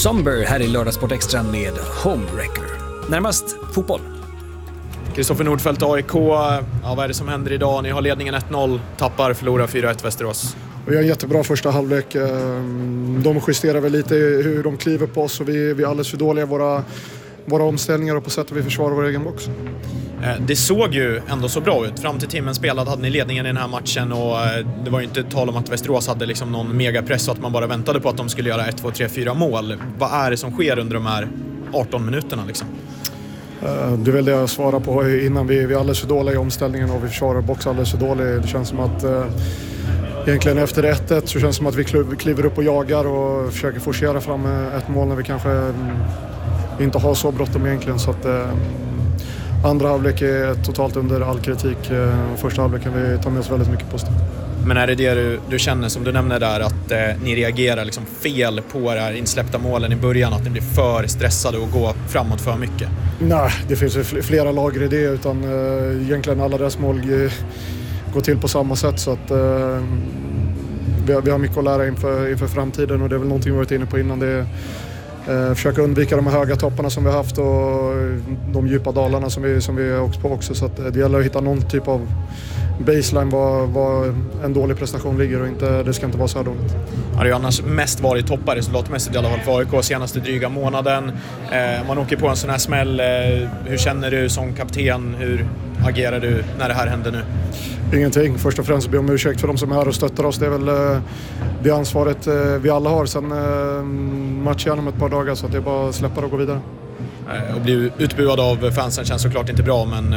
Somber här i Lördagssport Extra med Homewrecker. Närmast fotboll. Kristoffer Nordfeldt, AIK. Vad är det som händer idag? Ni har ledningen 1-0, tappar, förlorar 4-1 Västerås. Vi har en jättebra första halvlek. De justerar väl lite hur de kliver på oss och vi är alldeles för dåliga våra omställningar och på sättet vi försvarar vår egen box. Det såg ju ändå så bra ut. Fram till timmen spelad hade ni ledningen i den här matchen och det var ju inte tal om att Västerås hade liksom någon megapress och att man bara väntade på att de skulle göra 1, 2, 3, 4 mål. Vad är det som sker under de här 18 minuterna liksom? Det är väl det jag svarar på innan. Vi är alldeles för dåliga i omställningen och vi försvarar box alldeles för dåligt. Det känns som att egentligen efter 1-1 så känns det som att vi kliver upp och jagar och försöker forcera fram ett mål när vi kanske inte har så bråttom egentligen. Så att andra halvlek är totalt under all kritik. Första halvlek kan vi ta med oss väldigt mycket positivt. Men är det du känner, som du nämner där, att ni reagerar liksom fel på det här insläppta målen i början, att ni blir för stressade och går framåt för mycket? Nej, det finns flera lager i det, utan egentligen alla deras mål går till på samma sätt, så att vi har mycket att lära inför framtiden, och det är väl någonting vi varit inne på innan. Det försöka undvika de här höga topparna som vi har haft och de djupa dalarna som vi har åkt på också, så att det gäller att hitta någon typ av baseline var en dålig prestation ligger, och det ska inte vara så här dåligt. Ja, det har ju annars mest varit toppar resultatmässigt i alla fall för AIK senaste dryga månaden. Man åker på en sån här smäll. Hur känner du som kapten? Hur agerar du när det här händer nu? Ingenting. Först och främst be om ursäkt för de som är här och stöttar oss. Det är väl det ansvaret vi alla har sen match igen om ett par dagar, så att det är bara att släppa och gå vidare. Och bli utbuad av fansen känns såklart inte bra, men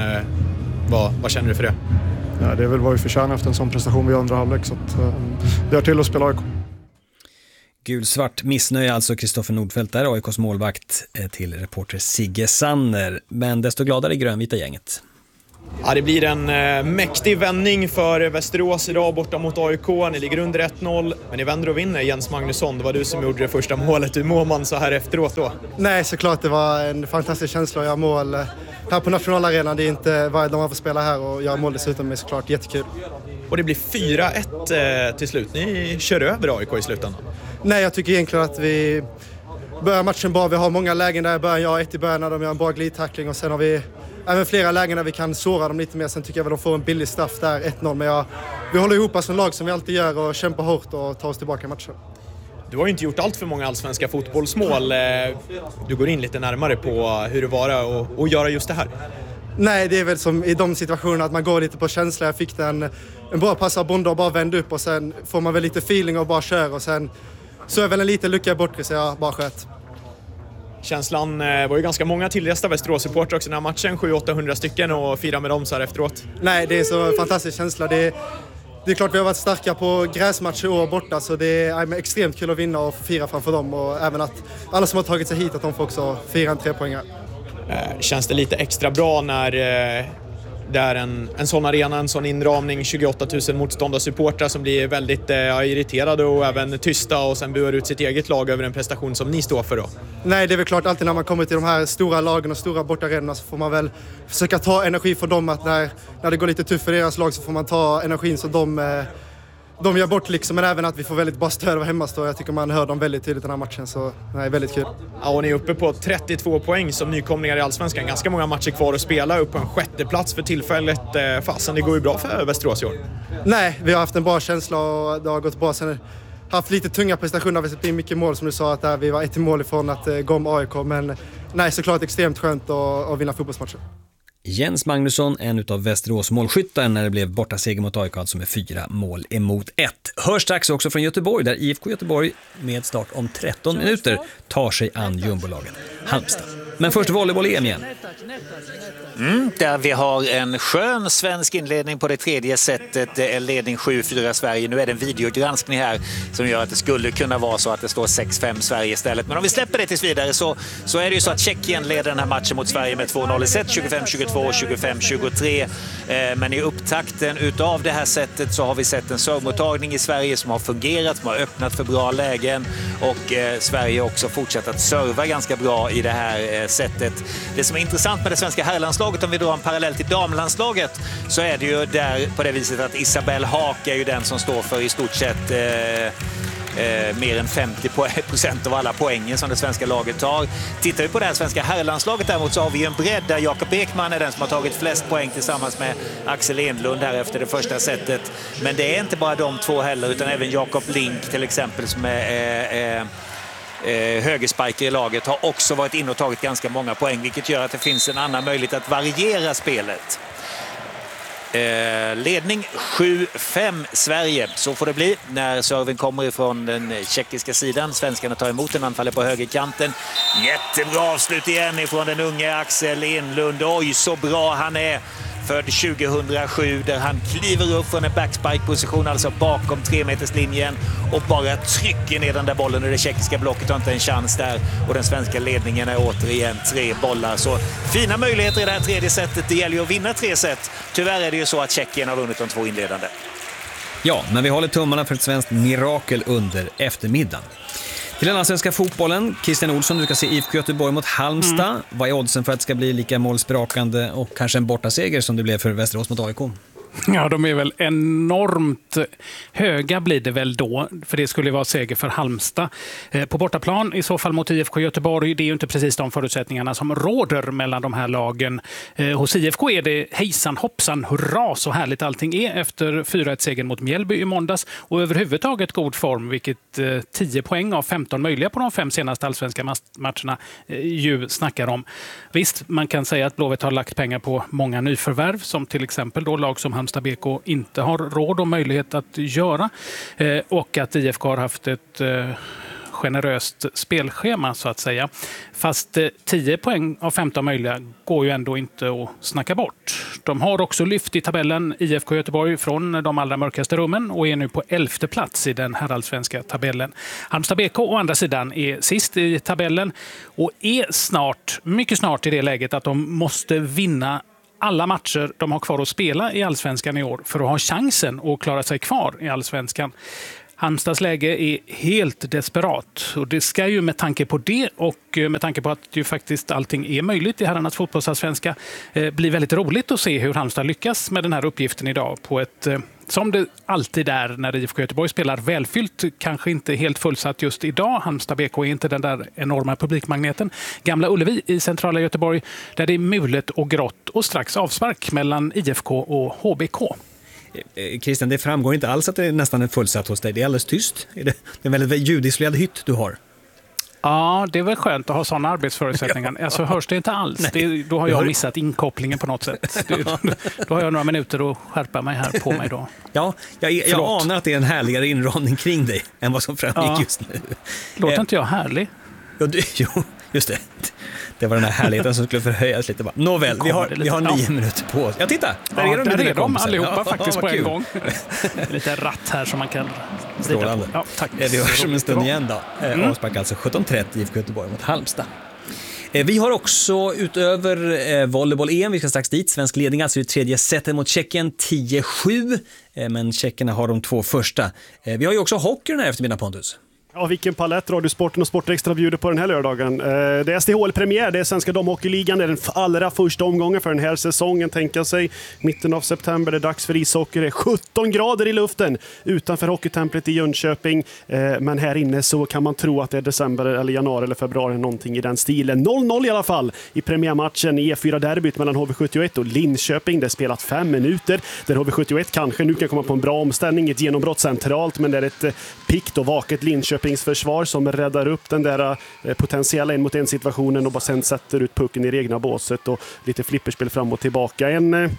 vad känner du för det? Ja, det är väl vad vi förtjänar efter en sån prestation vi andra halvlek, så att det är till att spela AIK. Gulsvart missnöje alltså Kristoffer Nordfeldt där, AIKs målvakt, till reporter Sigge Sanner. Men desto gladare i grönvita gänget. Ja, det blir en mäktig vändning för Västerås idag borta mot AIK. Ni ligger under 1-0, men ni vänder och vinner. Jens Magnusson, det var du som gjorde det första målet. Hur mår man så här efteråt då? Nej, såklart det var en fantastisk känsla att göra mål här på nationalarenan. Det är inte varje dag man får spela här, och göra mål dessutom är såklart jättekul. Och det blir 4-1 till slut. Ni kör över AIK i slutändan. Nej, jag tycker egentligen att vi börjar matchen bra. Vi har många lägen där i början. Jag har ett i början när de gör en bra glidtackling, och sen har vi även flera lägen där vi kan såra dem lite mer. Sen tycker jag väl de får en billig straff där, 1-0. Men vi håller ihop som lag som vi alltid gör och kämpar hårt och tar oss tillbaka i matchen. Du har ju inte gjort allt för många allsvenska fotbollsmål. Du går in lite närmare på hur det var och göra just det här. Nej, det är väl som i de situationerna att man går lite på känsla. Jag fick en bra pass av Bonde och bara vände upp, och sen får man väl lite feeling och bara kör, och sen så är väl en liten lucka bort, så jag bara sköt. Känslan var ju ganska många tillresta Västerås-supportrar också den här matchen, 700-800 stycken, och fira med dem så här efteråt. Nej, det är så en fantastisk känsla. Det är klart vi har varit starka på gräsmatcher i år borta, så det är extremt kul att vinna och fira framför dem, och även att alla som har tagit sig hit, att de får också fira en 3-poängare. Känns det lite extra bra när det är en sån arena, en sån inramning, 28 000 motståndarsupportrar som blir väldigt irriterade och även tysta, och sen buar ut sitt eget lag över en prestation som ni står för då? Nej, det är väl klart, alltid när man kommer till de här stora lagen och stora bortarenorna så får man väl försöka ta energi från dem, att när det går lite tufft för deras lag så får man ta energin som de gör bort liksom, men även att vi får väldigt bra stöd av hemmastå. Jag tycker man hör dem väldigt tydligt den här matchen, så det är väldigt kul. Ja, och ni är uppe på 32 poäng som nykomlingar i Allsvenskan. Ganska många matcher kvar att spela, upp på en sjätte plats för tillfället. Fasen, det går ju bra för Västerås i år. Nej, vi har haft en bra känsla och det har gått bra. Sen haft lite tunga prestationer, vi har sett in mycket mål som du sa, att där vi var ett mål ifrån att gå om AIK, men nej, såklart extremt skönt att vinna fotbollsmatcher. Jens Magnusson, en utav Västerås målskyttar när det blev borta seger mot AIK, alltså med 4 mål emot 1. Hör strax också från Göteborg, där IFK Göteborg med start om 13 minuter tar sig an jumbolagen Halmstad. Men först volleyboll-EM igen. Där vi har en skön svensk inledning på det tredje setet. Det är ledning 7-4 Sverige. Nu är det en videogranskning här som gör att det skulle kunna vara så att det står 6-5 Sverige istället. Men om vi släpper det tills vidare så är det ju så att Tjeckien leder den här matchen mot Sverige med 2-0 i set, 25-22, 25-23. Men i upptakten utav det här setet så har vi sett en servmottagning i Sverige som har fungerat, som har öppnat för bra lägen, och Sverige har också fortsatt att serva ganska bra i det här setet. Det som är intressant med det svenska herrlandslaget, om vi drar en parallell till damlandslaget, så är det ju där på det viset att Isabelle Haak är ju den som står för i stort sett mer än 50% av alla poängen som det svenska laget tar. Tittar vi på det här svenska herrlandslaget däremot så har vi en bredd där Jakob Ekman är den som har tagit flest poäng tillsammans med Axel Enlund här efter det första setet. Men det är inte bara de två heller utan även Jakob Link till exempel som är högersparker i laget har också varit in och tagit ganska många poäng, vilket gör att det finns en annan möjlighet att variera spelet. Ledning 7-5 Sverige, så får det bli när serven kommer ifrån den tjeckiska sidan. Svenskarna tar emot den, anfaller på högerkanten. Jättebra avslut igen ifrån den unge Axel Enlund. Oj, så bra han är. Född 2007 där han kliver upp från en backspike-position, alltså bakom 3-meterslinjen och bara trycker ner den där bollen och det tjeckiska blocket har inte en chans där och den svenska ledningen är återigen 3 bollar. Så fina möjligheter i det här tredje setet. Det gäller ju att vinna 3 set. Tyvärr är det ju så att Tjeckien har vunnit de 2 inledande. Ja, men vi håller tummarna för ett svenskt mirakel under eftermiddagen. Till den svenska fotbollen, Christian Olsson, du ska se IFK Göteborg mot Halmstad. Vad är oddsen för att det ska bli lika målsprakande och kanske en bortaseger som det blev för Västerås mot AIK? Ja, de är väl enormt höga blir det väl då, för det skulle vara seger för Halmstad. På bortaplan i så fall mot IFK Göteborg, det är ju inte precis de förutsättningarna som råder mellan de här lagen. Hos IFK är det hejsan hoppsan, hurra så härligt allting är efter 4-1-segern mot Mjällby i måndags och överhuvudtaget god form, vilket 10 poäng av 15 möjliga på de 5 senaste allsvenska matcherna ju snackar om. Visst, man kan säga att Blåvitt har lagt pengar på många nyförvärv, som till exempel då lag som Halmstad BK inte har råd och möjlighet att göra, och att IFK har haft ett generöst spelschema så att säga. Fast 10 poäng av 15 möjliga går ju ändå inte att snacka bort. De har också lyft i tabellen IFK Göteborg från de allra mörkaste rummen och är nu på 11:e plats i den herrallsvenska tabellen. Halmstad BK å andra sidan är sist i tabellen och är snart, mycket snart i det läget att de måste vinna alla matcher de har kvar att spela i allsvenskan i år för att ha chansen att klara sig kvar i allsvenskan. Halmstads läge är helt desperat och det ska ju med tanke på det och med tanke på att ju faktiskt allting är möjligt i herrarnas fotbollsallsvenska bli väldigt roligt att se hur Halmstad lyckas med den här uppgiften idag på ett som det alltid är när IFK Göteborg spelar välfyllt, kanske inte helt fullsatt just idag. Halmstad BK är inte den där enorma publikmagneten. Gamla Ullevi i centrala Göteborg där det är mulet och grått och strax avspark mellan IFK och HBK. Christian, det framgår inte alls att det är nästan en fullsatt hos dig. Det är alldeles tyst. Det är en väldigt ljudisolerad hytt du har. Ja, det är väl skönt att ha sådana arbetsförutsättningar. Ja. Alltså hörs det inte alls. Då har jag missat inkopplingen på något sätt. Då har jag några minuter att skärpa mig här på mig då. Ja, jag anar att det är en härligare inramning kring dig än vad som framgick just nu. Låter inte jag härlig? Jo, just det. Det var den här härligheten som skulle förhöjas lite. Nåväl, vi har 9 minuter på oss. Ja, titta! Där är de allihopa faktiskt på en gång. Lite ratt här som man kan strålande. Ja, tack. Vi hörs om en stund igen då. Avspark alltså 17:30 IFK Göteborg mot Halmstad. Vi har också utöver volleyboll-EM, vi ska strax dit, svensk ledning alltså i tredje setet mot Tjeckien 10-7, men tjeckerna har de 2 första. Vi har ju också hockey den här eftermiddagen, Pontus. Ja, vilken palett Radiosporten och Sportextra bjuder på den här lördagen. Det är SDHL-premiär, det är Svenska damhockeyligan, det är den allra första omgången för den här säsongen. Tänka sig, mitten av september, det är dags för ishockey. Det är 17 grader i luften utanför hockeytemplet i Jönköping. Men här inne så kan man tro att det är december eller januari eller februari, någonting i den stilen. 0-0 i alla fall i premiärmatchen i E4-derbyt mellan HV71 och Linköping. Det är spelat 5 minuter, där HV71 kanske nu kan komma på en bra omställning, ett genombrott centralt, men det är ett pikt och vaket Linköping försvar som räddar upp den där potentiella 1-mot-1 situationen och bara sen sätter ut pucken i det egna båset och lite flipperspel fram och tillbaka. En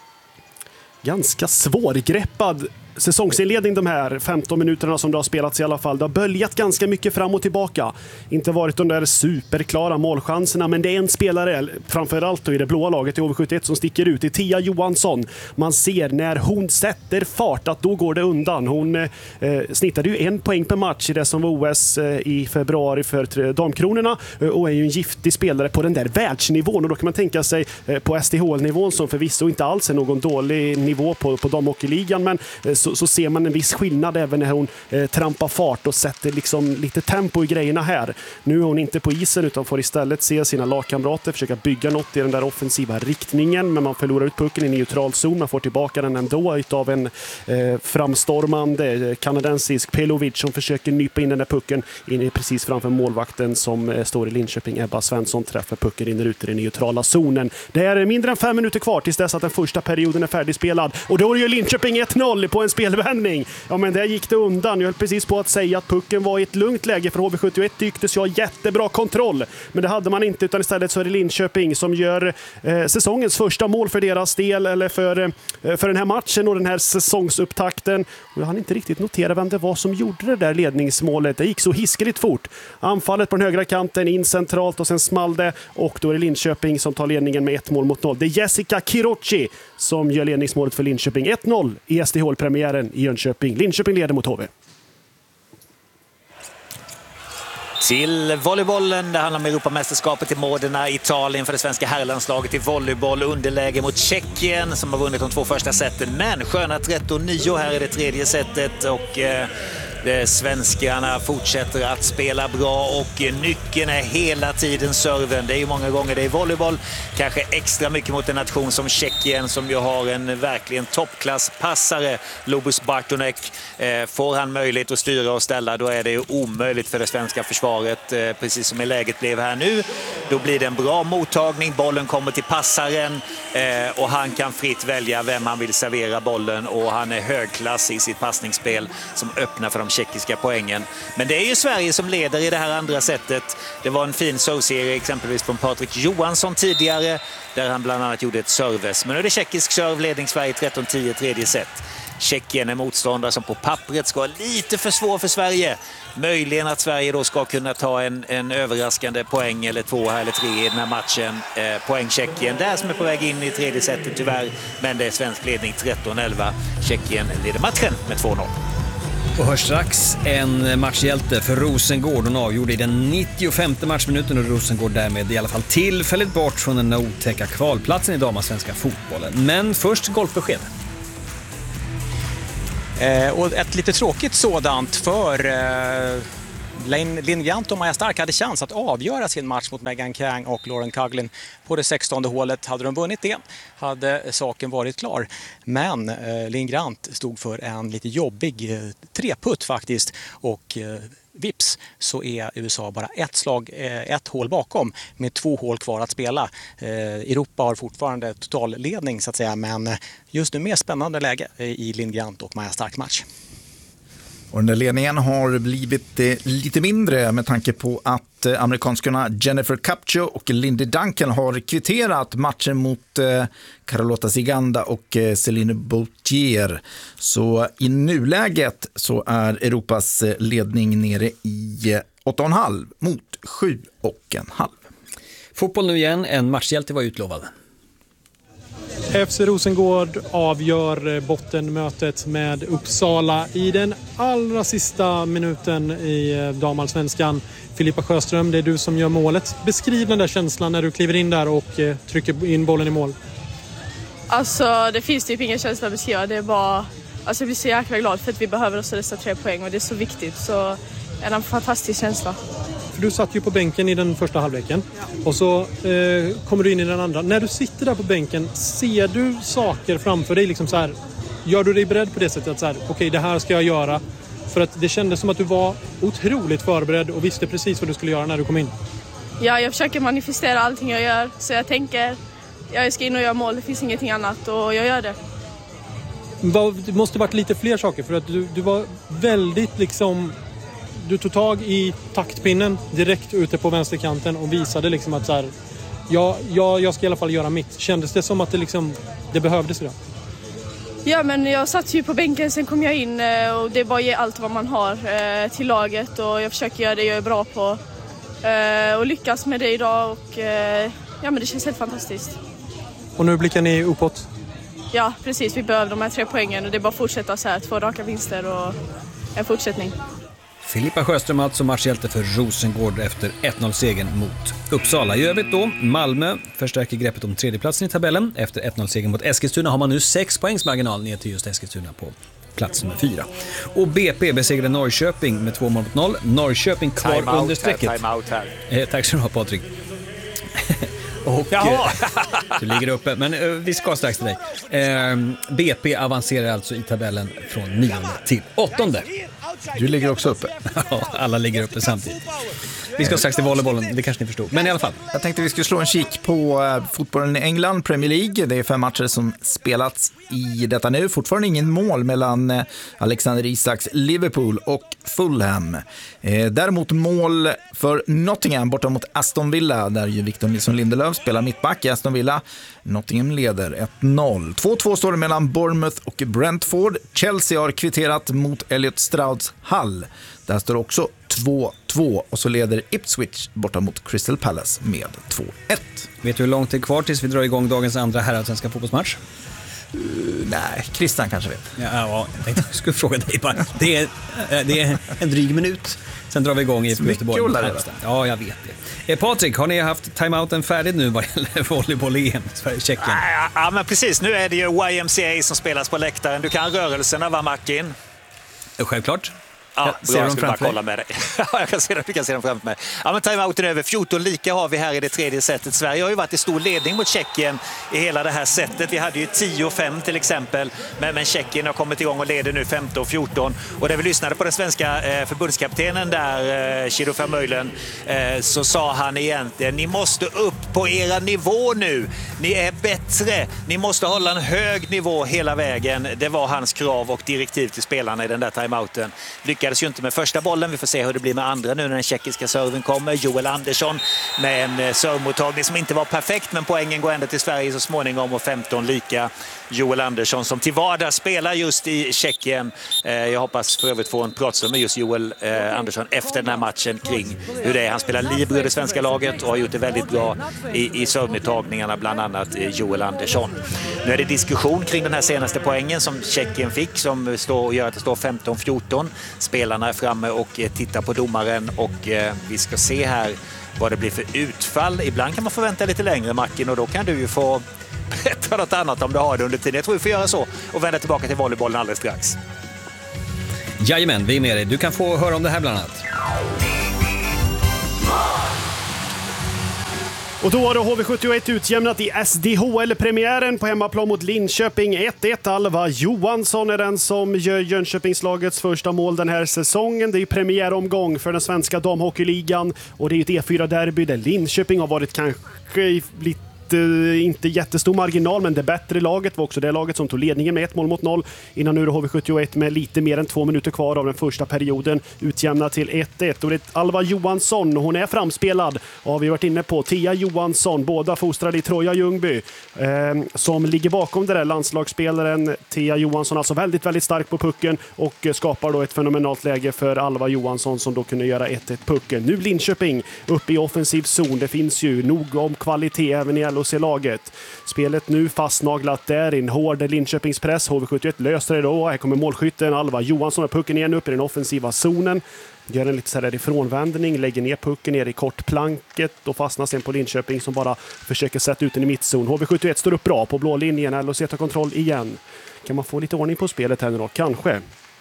ganska svårgreppad säsongsinledning de här 15 minuterna som det har spelats i alla fall. Det har böljat ganska mycket fram och tillbaka. Inte varit de där superklara målchanserna, men det är en spelare, framförallt då i det blåa laget i HV71 som sticker ut. Det är Tia Johansson. Man ser när hon sätter fart att då går det undan. Hon snittade ju 1 poäng per match i det som var OS i februari för damkronorna och är ju en giftig spelare på den där världsnivån. Och då kan man tänka sig på SDHL-nivån som förvisso inte alls är någon dålig nivå på damhockeyligan, men så ser man en viss skillnad även när hon trampar fart och sätter liksom lite tempo i grejerna här. Nu är hon inte på isen utan får istället se sina lagkamrater försöka bygga något i den där offensiva riktningen, men man förlorar ut pucken i neutral zon. Man får tillbaka den ändå utav en framstormande kanadensisk Pelovic som försöker nypa in den där pucken in precis framför målvakten som står i Linköping. Ebba Svensson träffar pucken in ut i den neutrala zonen. Det är mindre än 5 minuter kvar tills dess att den första perioden är färdigspelad. Och då är ju Linköping 1-0 på en spelvändning. Ja, men där gick det undan. Jag höll precis på att säga att pucken var i ett lugnt läge för HV71 tycktes jag jättebra kontroll. Men det hade man inte, utan istället så är det Linköping som gör säsongens första mål för deras del, eller för den här matchen och den här säsongsupptakten. Och jag hann inte riktigt notera vem det var som gjorde det där ledningsmålet. Det gick så hiskeligt fort. Anfallet på den högra kanten in centralt och sen small det, och då är det Linköping som tar ledningen med 1-0. Det är Jessica Kirochi som gör ledningsmålet för Linköping. 1-0 i SDHL-premiären i Jönköping. Linköping leder mot HV. Till volleybollen, det handlar om Europamästerskapet i Modena, Italien för det svenska herrlandslaget i volleyboll. Underläge mot Tjeckien som har vunnit de 2 första sätten, men sköna 13-9 här i det 3:e sättet, och svenskarna fortsätter att spela bra, och nyckeln är hela tiden serven. Det är ju många gånger det i volleyboll, kanske extra mycket mot en nation som Tjeckien som ju har en verkligen toppklasspassare, Lobus Bartonek. Får han möjlighet att styra och ställa, då är det ju omöjligt för det svenska försvaret, precis som i läget blev här nu. Då blir det en bra mottagning, bollen kommer till passaren och han kan fritt välja vem han vill servera bollen, och han är högklass i sitt passningsspel som öppnar för de tjeckiska poängen. Men det är ju Sverige som leder i det här andra sättet. Det var en fin serveserie exempelvis från Patrik Johansson tidigare, där han bland annat gjorde ett service. Men nu är det tjeckisk serve, ledning Sverige 13-10, 3:e set. Tjeckien är motståndare som på pappret ska vara lite för svår för Sverige. Möjligen att Sverige då ska kunna ta en överraskande poäng eller 2 eller 3 i den här matchen. Poäng Tjeckien där som är på väg in i 3:e setet tyvärr. Men det är svensk ledning 13-11. Tjeckien leder matchen med 2-0. Och hörs strax en matchhjälte för Rosengård. Hon avgjorde i den 95:e matchminuten, och Rosengård därmed i alla fall tillfälligt bort från den otäcka kvalplatsen i damasvenska fotbollen. Men först golfbesked. Och ett lite tråkigt sådant, för Linn Grant och Maja Stark hade chans att avgöra sin match mot Megan Kang och Lauren Coughlin på det 16:e hålet. Hade de vunnit det hade saken varit klar. Men Linn Grant stod för en lite jobbig 3-putt faktiskt, och vips så är USA bara ett hål bakom med 2 hål kvar att spela. Europa har fortfarande totalledning så att säga, men just nu mer spännande läge i Linn Grant och Maja Stark match. Och den där ledningen har blivit lite mindre med tanke på att amerikanskarna Jennifer Capcho och Lindy Duncan har kvitterat matchen mot Carlota Ziganda och Celine Bautier. Så i nuläget så är Europas ledning nere i 8,5 mot 7,5. Fotboll nu igen, en matchhjälte var utlovad. FC Rosengård avgör bottenmötet med Uppsala i den allra sista minuten i damallsvenskan. Filippa Sjöström, det är du som gör målet. Beskriv den där känslan när du kliver in där och trycker in bollen i mål. Alltså, det finns typ ingen känsla att beskriva. Det är bara, alltså, jag blir så jäkla glad för att vi behöver oss dessa 3 poäng, och det är så viktigt. Så är det en fantastisk känsla. För du satt ju på bänken i den första halvleken, och så kommer du in i den andra. När du sitter där på bänken, ser du saker framför dig? Liksom så här, gör du dig beredd på det sättet att så här, okej, det här ska jag göra? För att det kändes som att du var otroligt förberedd och visste precis vad du skulle göra när du kom in. Ja, jag försöker manifestera allting jag gör. Så jag tänker, jag ska in och göra mål, det finns ingenting annat, och jag gör det. Det måste varit lite fler saker, för att du var väldigt liksom... Du tog tag i taktpinnen direkt ute på vänsterkanten och visade liksom att så här, jag ska i alla fall göra mitt. Kändes det som att det behövdes idag? Ja, men jag satt ju på bänken, sen kom jag in, och det är bara att ge allt vad man har till laget, och jag försöker göra det jag är bra på och lyckas med det idag, och ja, men det känns helt fantastiskt. Och nu blickar ni uppåt? Ja, precis. Vi behöver de här 3 poängen, och det är bara att fortsätta så här, 2 raka vinster och en fortsättning. Filippa Sjöström alltså matchhjälte för Rosengård efter 1-0-segern mot Uppsala. I övrigt då, Malmö förstärker greppet om 3:e platsen i tabellen. Efter 1-0-segern mot Eskilstuna har man nu 6 poängs marginal ner till just Eskilstuna på plats nummer 4. Och BP besegrade Norrköping med 2-0. Norrköping kvar under strecket. Time-out här. Tack så du ha, Patrik. Och du ligger uppe, men vi ska strax till dig. BP avancerar alltså i tabellen från 9:e till 8:e. Du ligger också uppe. Ja, alla ligger uppe samtidigt. Vi ska strax till volleybollen, det kanske ni förstod. Men i alla fall. Jag tänkte vi skulle slå en kik på fotbollen i England, Premier League. Det är 5 matcher som spelats i detta nu. Fortfarande ingen mål mellan Alexander Isaks Liverpool och Fulham. Däremot mål för Nottingham borta mot Aston Villa, där ju Victor Nilsson Lindelöf spelar mittback i Aston Villa. Nottingham leder 1-0. 2-2 står det mellan Bournemouth och Brentford. Chelsea har kvitterat mot Elliot Strouds Hull. Där står också 2-2 och så leder Ipswich borta mot Crystal Palace med 2-1. Vet du hur långt det är kvar tills vi drar igång dagens andra herrallsvenska fotbollsmatch? Nej, Christian kanske vet. Ja, jag tänkte jag skulle fråga dig bara. Det är en dryg minut. Sen drar vi igång i Göteborg. Ja, jag vet det. Patrik, har ni haft timeouten färdig nu vad gäller volleyboll-EM Sverige-Tjeckien? Ja, men precis. Nu är det ju YMCA som spelas på läktaren. Du kan rörelserna, va, Martin? Självklart. Ja, bra, jag skulle bara kolla med dig. Jag kan se dem framför mig. Ja, men timeouten är över. 14 lika har vi här i det tredje setet. Sverige har ju varit i stor ledning mot Tjeckien i hela det här setet. Vi hade ju 10-5 till exempel. Men Tjeckien har kommit igång och leder nu 15-14. Och när vi lyssnade på den svenska förbundskaptenen där, Chido Vermeulen, så sa han egentligen: ni måste upp på era nivå nu. Ni är bättre. Ni måste hålla en hög nivå hela vägen. Det var hans krav och direktiv till spelarna i den där timeouten. Lyckades ju inte med första bollen. Vi får se hur det blir med andra nu när den tjeckiska serven kommer. Joel Andersson med en servmottagning som inte var perfekt, men poängen går ändå till Sverige så småningom och 15 lika. Joel Andersson som till vardags spelar just i Tjeckien. Jag hoppas för övrigt få en pratstund med just Joel Andersson efter den här matchen kring hur det är. Han spelar libero i det svenska laget och har gjort det väldigt bra i servmottagningarna, bland annat Joel Andersson. Nu är det diskussion kring den här senaste poängen som Tjeckien fick, som gör att det står 15-14. Spelarna är framme och tittar på domaren och vi ska se här vad det blir för utfall. Ibland kan man förvänta lite längre, Martin, och då kan du ju få berätta något annat om du har det under tiden. Jag tror vi får göra så och vända tillbaka till volleybollen alldeles strax. Jajamän, vi är med dig. Du kan få höra om det här bland annat. Och då har HV71 utjämnat i SDHL-premiären på hemmaplan mot Linköping 1-1. Alva Johansson är den som gör Jönköpingslagets första mål den här säsongen. Det är premiäromgång för den svenska damhockeyligan och det är ett E4-derby där Linköping har varit kanske lite inte jättestor marginal, men det bättre laget var också det laget som tog ledningen med 1-0 innan nu HV71 med lite mer än 2 minuter kvar av den första perioden utjämnat till 1-1. Och det är Alva Johansson, hon är framspelad och vi har varit inne på Tia Johansson, båda fostrade i Troja Ljungby, som ligger bakom det där landslagsspelaren. Tia Johansson alltså väldigt, väldigt stark på pucken och skapar då ett fenomenalt läge för Alva Johansson som då kunde göra 1-1 pucken. Nu Linköping upp i offensiv zon. Det finns ju nog om kvalitet även i LHC-laget. Spelet nu fastnaglat där i en hård Linköpingspress. HV71 löser det då. Här kommer målskytten Alva Johansson med pucken igen upp i den offensiva zonen. Gör en lite så här ifrånvändning, lägger ner pucken ner i kortplanket och fastnar sen på Linköping som bara försöker sätta ut den i mittzon. HV71 står upp bra på blå linjen. LHC tar kontroll igen. Kan man få lite ordning på spelet här nu då? Kanske.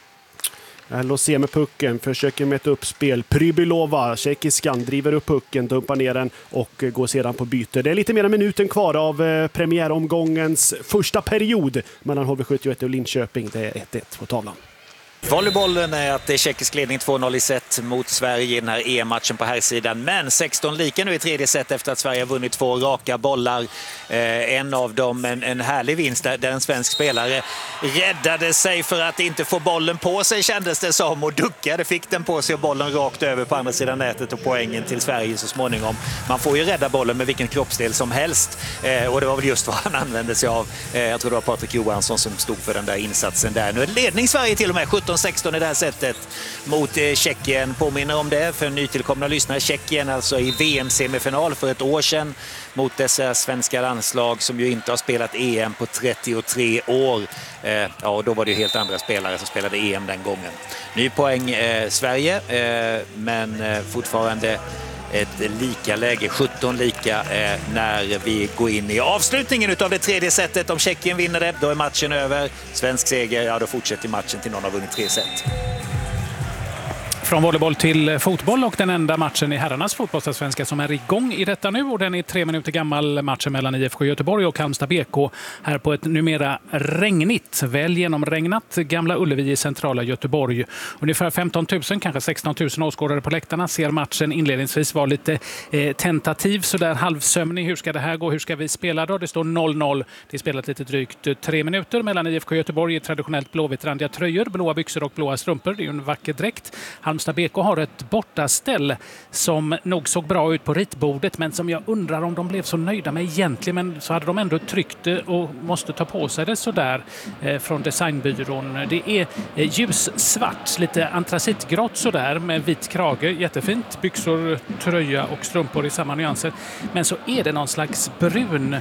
LHC med pucken, försöker med ett uppspel. Prybylova, tjeckiskan, driver upp pucken, dumpar ner den och går sedan på byte. Det är lite mer än minuten kvar av premiäromgångens första period mellan HV71 och Linköping. Det är 1-1 på tavlan. Volleybollen är att det är tjeckisk ledning 2-0 i set mot Sverige i den här EM-matchen på här sidan. Men 16 lika nu i tredje set efter att Sverige har vunnit 2 raka bollar. En av dem en härlig vinst där en svensk spelare räddade sig för att inte få bollen på sig, kändes det som, och duckade, fick den på sig och bollen rakt över på andra sidan nätet och poängen till Sverige så småningom. Man får ju rädda bollen med vilken kroppsdel som helst och det var väl just vad han använde sig av. Jag tror det var Patrik Johansson som stod för den där insatsen där. Nu är ledning Sverige till och med 17-16 i det här sättet mot Tjeckien. Påminner om det för nytillkomna lyssnare. Tjeckien alltså i VM-semifinal för ett år sedan mot dessa svenska landslag som ju inte har spelat EM på 33 år. Ja, då var det ju helt andra spelare som spelade EM den gången. Ny poäng Sverige, men fortfarande ett lika läge, 17 lika när vi går in i avslutningen utav det tredje setet. Om Tjeckien vinner det, då är matchen över. Svensk seger, ja då fortsätter matchen till någon har vunnit 3 set. Från volleyboll till fotboll och den enda matchen i herrarnas fotbollsallsvenska som är igång i detta nu. Och den är 3 minuter gammal, matchen mellan IFK Göteborg och Halmstad BK här på ett numera regnigt, väl genomregnat Gamla Ullevi i centrala Göteborg. Ungefär 15 000, kanske 16 000 åskådare på läktarna ser matchen inledningsvis var lite tentativ, sådär halvsömnig. Hur ska det här gå? Hur ska vi spela då? Det står 0-0. Det är spelat lite drygt 3 minuter mellan IFK Göteborg i traditionellt blåvittrandiga tröjor, blåa byxor och blåa strumpor. Det är ju en vacker dräkt. Halmstad BK har ett bortaställ som nog såg bra ut på ritbordet, men som jag undrar om de blev så nöjda med egentligen, men så hade de ändå tryckt det och måste ta på sig det sådär från designbyrån. Det är ljussvart, lite antracitgrått sådär med vit krage, jättefint, byxor, tröja och strumpor i samma nyanser, men så är det någon slags brun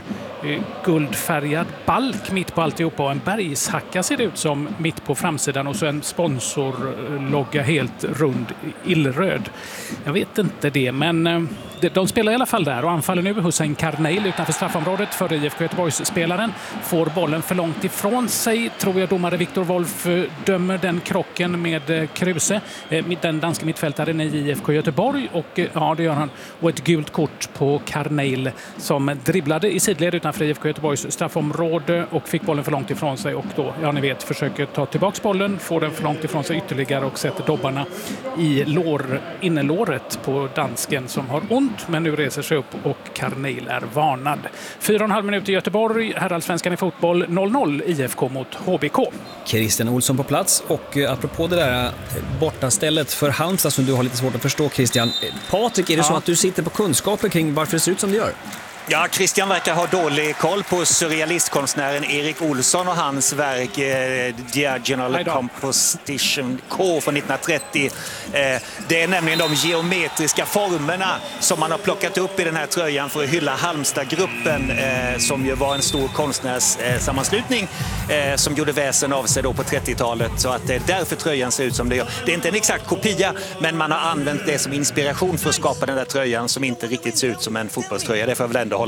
guldfärgad balk mitt på alltihopa och en bergshacka ser det ut som mitt på framsidan och så en sponsorlogga helt rund illröd. Jag vet inte det, men de spelar i alla fall där och anfaller nu Hussein Karneil utanför straffområdet för IFK Göteborgs-spelaren. Får bollen för långt ifrån sig, tror jag domare Viktor Wolf dömer den krocken med Kruse, den danska mittfältaren i IFK Göteborg, och ja, det gör han. Och ett gult kort på Karneil som dribblade i sidled utanför IFK Göteborgs straffområde och fick bollen för långt ifrån sig och då, ja ni vet, försöker ta tillbaks bollen, får den för långt ifrån sig ytterligare och sätter dobbarna i innerlåret på dansken som har ont, men nu reser sig upp och Karneil är varnad. 4,5 minuter i Göteborg, herrallsvenskan i fotboll, 0-0 IFK mot HBK. Christian Olsson på plats, och apropå det där bortastället för Halmstad som du har lite svårt att förstå, Christian. Patrik, är det så att du sitter på kunskaper kring varför det ser ut som det gör? Ja, Christian verkar ha dålig koll på surrealistkonstnären Erik Olsson och hans verk Diagonal Composition K från 1930. Det är nämligen de geometriska formerna som man har plockat upp i den här tröjan för att hylla Halmstadgruppen som ju var en stor konstnärssammanslutning som gjorde väsen av sig då på 30-talet. Så att det är därför tröjan ser ut som det gör. Det är inte en exakt kopia, men man har använt det som inspiration för att skapa den där tröjan som inte riktigt ser ut som en fotbollströja. Det får väl ändå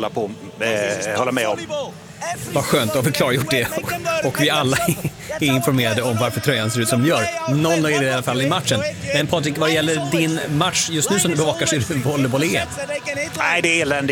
hålla med om. Vad skönt att vi klargjort det och vi alla är informerade om varför tröjan ser ut som den gör. Någon är i alla fall i matchen. Men Patrik, vad gäller din match just nu som du bevakar så är det volleyboll-EM. Nej, det är eländigt.